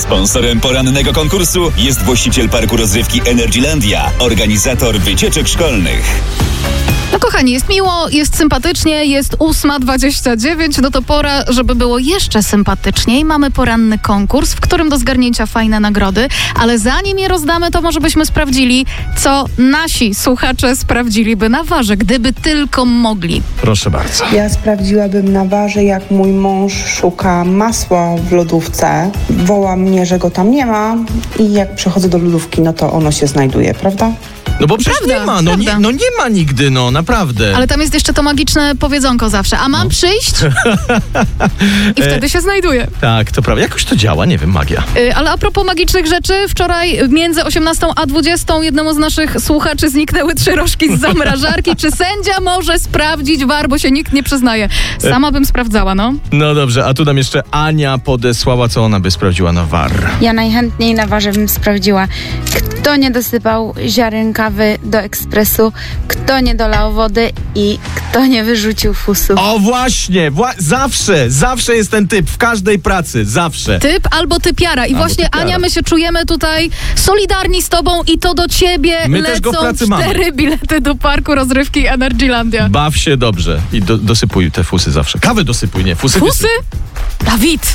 Sponsorem porannego konkursu jest właściciel parku rozrywki Energylandia, organizator wycieczek szkolnych. No kochani, jest miło, jest sympatycznie, jest 8:29, no to pora, żeby było jeszcze sympatyczniej. Mamy poranny konkurs, w którym do zgarnięcia fajne nagrody, ale zanim je rozdamy, to może byśmy sprawdzili, co nasi słuchacze sprawdziliby na warze, gdyby tylko mogli. Proszę bardzo. Ja sprawdziłabym na warze, jak mój mąż szuka masła w lodówce, woła mnie, że go tam nie ma i jak przychodzę do lodówki, no to ono się znajduje, prawda? No bo przecież Prawda, nie ma, prawda. nie ma nigdy, naprawdę. Ale tam jest jeszcze to magiczne powiedzonko zawsze. A mam przyjść? I wtedy się znajduje. Tak, to prawda. Jakoś to działa, nie wiem, magia. Ale a propos magicznych rzeczy, wczoraj między 18 a 20 jednemu z naszych słuchaczy zniknęły 3 rożki z zamrażarki. Czy sędzia może sprawdzić war, bo się nikt nie przyznaje? Sama bym sprawdzała, no. No dobrze, a tu nam jeszcze Ania podesłała, co ona by sprawdziła na war. Ja najchętniej na warze bym sprawdziła, kto nie dosypał ziaren kawy do ekspresu, kto nie dolał wody i kto nie wyrzucił fusu. O właśnie, zawsze jest ten typ w każdej pracy, zawsze. Typ albo typiara. I właśnie, typiara. Ania, my się czujemy tutaj solidarni z tobą i to do ciebie My też go w lecą pracy 4 mamy. bilety do parku rozrywki Energylandia. Baw się dobrze i dosypuj te fusy zawsze. Kawę dosypuj, nie, fusy. Fusy? Dawid!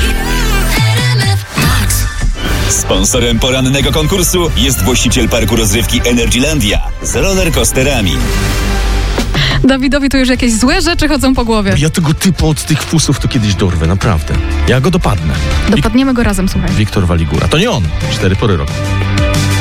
Sponsorem porannego konkursu jest właściciel parku rozrywki Energylandia z rollercoasterami. Dawidowi tu już jakieś złe rzeczy chodzą po głowie. Ja tego typu od tych fusów to kiedyś dorwę, naprawdę. Ja go dopadnę. Dopadniemy go razem, słuchaj. Wiktor Waligura. To nie on. 4 pory roku.